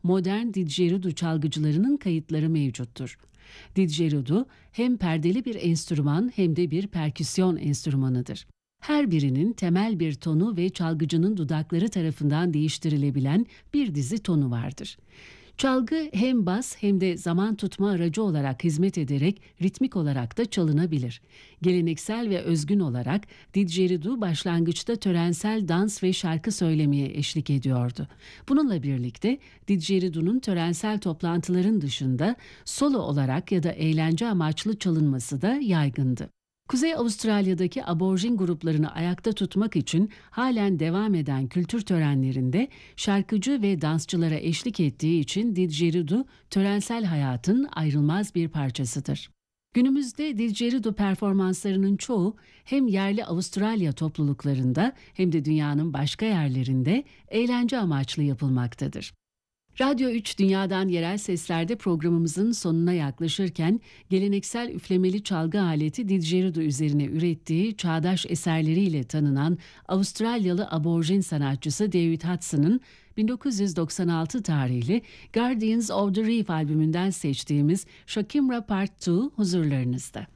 modern didgeridoo çalgıcılarının kayıtları mevcuttur. Didgeridoo hem perdeli bir enstrüman hem de bir perküsyon enstrümanıdır. Her birinin temel bir tonu ve çalgıcının dudakları tarafından değiştirilebilen bir dizi tonu vardır. Çalgı hem bas hem de zaman tutma aracı olarak hizmet ederek ritmik olarak da çalınabilir. Geleneksel ve özgün olarak didgeridoo başlangıçta törensel dans ve şarkı söylemeye eşlik ediyordu. Bununla birlikte didgeridoo'nun törensel toplantıların dışında solo olarak ya da eğlence amaçlı çalınması da yaygındı. Kuzey Avustralya'daki aborjin gruplarını ayakta tutmak için halen devam eden kültür törenlerinde şarkıcı ve dansçılara eşlik ettiği için didgeridoo törensel hayatın ayrılmaz bir parçasıdır. Günümüzde didgeridoo performanslarının çoğu hem yerli Avustralya topluluklarında hem de dünyanın başka yerlerinde eğlence amaçlı yapılmaktadır. Radyo 3 Dünya'dan Yerel Sesler'de programımızın sonuna yaklaşırken geleneksel üflemeli çalgı aleti didgeridoo üzerine ürettiği çağdaş eserleriyle tanınan Avustralyalı aborjin sanatçısı David Hudson'ın 1996 tarihli Guardians of the Reef albümünden seçtiğimiz Shakimra Part 2 huzurlarınızda.